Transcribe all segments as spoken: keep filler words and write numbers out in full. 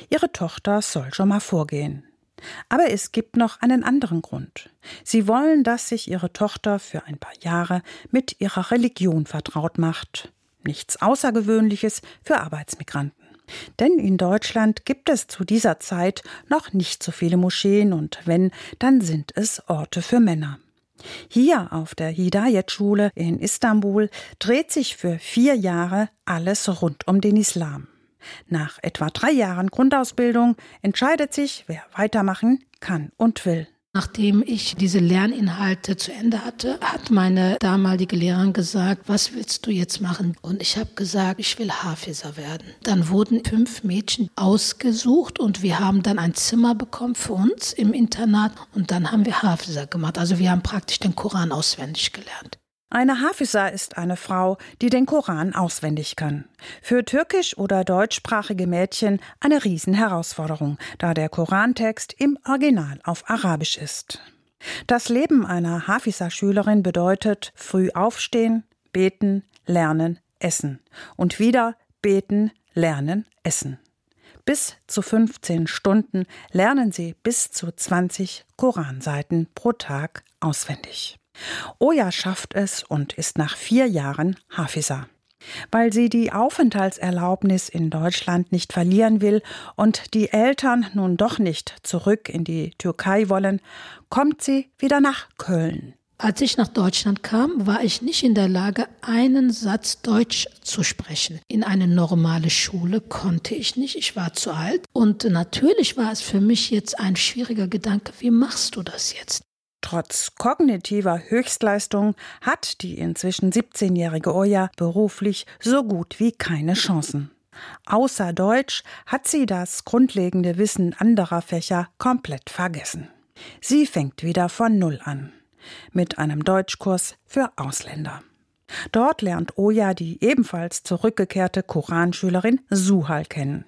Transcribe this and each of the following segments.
Ihre Tochter soll schon mal vorgehen. Aber es gibt noch einen anderen Grund. Sie wollen, dass sich Ihre Tochter für ein paar Jahre mit ihrer Religion vertraut macht. Nichts Außergewöhnliches für Arbeitsmigranten. Denn in Deutschland gibt es zu dieser Zeit noch nicht so viele Moscheen und wenn, dann sind es Orte für Männer. Hier auf der Hidayet-Schule in Istanbul dreht sich für vier Jahre alles rund um den Islam. Nach etwa drei Jahren Grundausbildung entscheidet sich, wer weitermachen kann und will. Nachdem ich diese Lerninhalte zu Ende hatte, hat meine damalige Lehrerin gesagt, was willst du jetzt machen? Und ich habe gesagt, ich will Hafiza werden. Dann wurden fünf Mädchen ausgesucht und wir haben dann ein Zimmer bekommen für uns im Internat und dann haben wir Hafiza gemacht. Also wir haben praktisch den Koran auswendig gelernt. Eine Hafiza ist eine Frau, die den Koran auswendig kann. Für türkisch- oder deutschsprachige Mädchen eine Riesenherausforderung, da der Korantext im Original auf Arabisch ist. Das Leben einer Hafiza-Schülerin bedeutet früh aufstehen, beten, lernen, essen. Und wieder beten, lernen, essen. Bis zu fünfzehn Stunden lernen sie bis zu zwanzig Koranseiten pro Tag auswendig. Oya schafft es und ist nach vier Jahren Hafiza. Weil sie die Aufenthaltserlaubnis in Deutschland nicht verlieren will und die Eltern nun doch nicht zurück in die Türkei wollen, kommt sie wieder nach Köln. Als ich nach Deutschland kam, war ich nicht in der Lage, einen Satz Deutsch zu sprechen. In eine normale Schule konnte ich nicht, ich war zu alt. Und natürlich war es für mich jetzt ein schwieriger Gedanke, wie machst du das jetzt? Trotz kognitiver Höchstleistung hat die inzwischen siebzehnjährige Oya beruflich so gut wie keine Chancen. Außer Deutsch hat sie das grundlegende Wissen anderer Fächer komplett vergessen. Sie fängt wieder von Null an. Mit einem Deutschkurs für Ausländer. Dort lernt Oya die ebenfalls zurückgekehrte Koranschülerin Suhal kennen.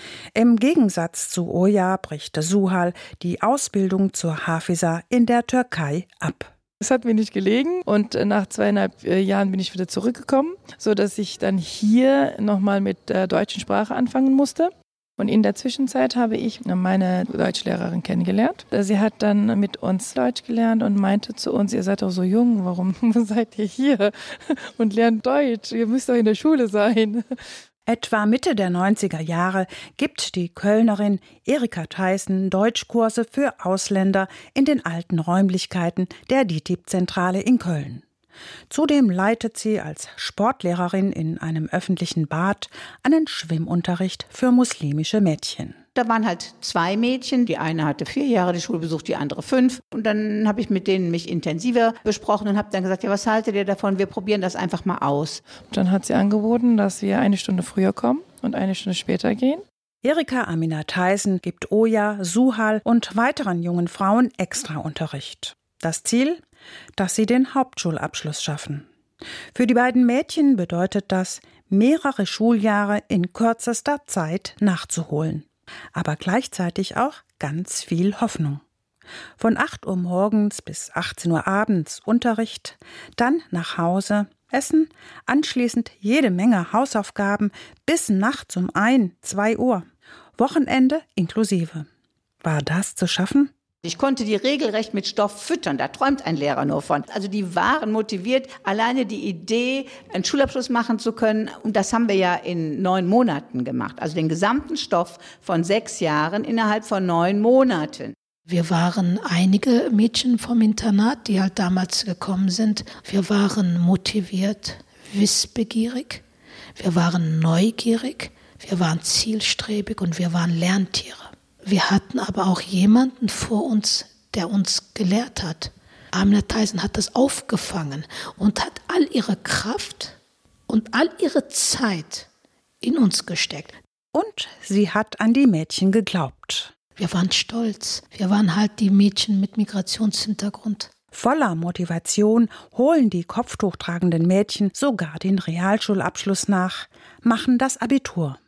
Im Gegensatz zu Oya bricht Suhal die Ausbildung zur Hafiza in der Türkei ab. Es hat mir nicht gelegen und nach zweieinhalb Jahren bin ich wieder zurückgekommen, sodass ich dann hier nochmal mit der deutschen Sprache anfangen musste. Und in der Zwischenzeit habe ich meine Deutschlehrerin kennengelernt. Sie hat dann mit uns Deutsch gelernt und meinte zu uns, ihr seid doch so jung, warum seid ihr hier und lernt Deutsch? Ihr müsst doch in der Schule sein. Etwa Mitte der neunziger Jahre gibt die Kölnerin Erika Theissen Deutschkurse für Ausländer in den alten Räumlichkeiten der D I T I B-Zentrale in Köln. Zudem leitet sie als Sportlehrerin in einem öffentlichen Bad einen Schwimmunterricht für muslimische Mädchen. Da waren halt zwei Mädchen, die eine hatte vier Jahre die Schule besucht, die andere fünf. Und dann habe ich mit denen mich intensiver besprochen und habe dann gesagt, ja, was haltet ihr davon? Wir probieren das einfach mal aus. Dann hat sie angeboten, dass wir eine Stunde früher kommen und eine Stunde später gehen. Erika Amina Theissen gibt Oya, Suhal und weiteren jungen Frauen Extraunterricht. Das Ziel? Dass sie den Hauptschulabschluss schaffen. Für die beiden Mädchen bedeutet das, mehrere Schuljahre in kürzester Zeit nachzuholen. Aber gleichzeitig auch ganz viel Hoffnung. Von acht Uhr morgens bis achtzehn Uhr abends Unterricht, dann nach Hause, Essen, anschließend jede Menge Hausaufgaben bis nachts um ein, zwei Uhr. Wochenende inklusive. War das zu schaffen? Ich konnte die regelrecht mit Stoff füttern, da träumt ein Lehrer nur von. Also die waren motiviert, alleine die Idee, einen Schulabschluss machen zu können. Und das haben wir ja in neun Monaten gemacht. Also den gesamten Stoff von sechs Jahren innerhalb von neun Monaten. Wir waren einige Mädchen vom Internat, die halt damals gekommen sind. Wir waren motiviert, wissbegierig, wir waren neugierig, wir waren zielstrebig und wir waren Lerntiere. Wir hatten aber auch jemanden vor uns, der uns gelehrt hat. Amina Theissen hat das aufgefangen und hat all ihre Kraft und all ihre Zeit in uns gesteckt. Und sie hat an die Mädchen geglaubt. Wir waren stolz. Wir waren halt die Mädchen mit Migrationshintergrund. Voller Motivation holen die kopftuchtragenden Mädchen sogar den Realschulabschluss nach, machen das Abitur.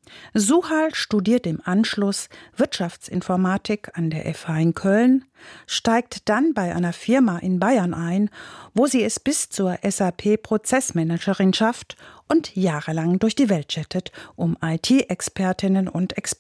Suhal studiert im Anschluss Wirtschaftsinformatik an der F H in Köln, steigt dann bei einer Firma in Bayern ein, wo sie es bis zur S A P-Prozessmanagerin schafft und jahrelang durch die Welt jettet, um I T-Expertinnen und Experten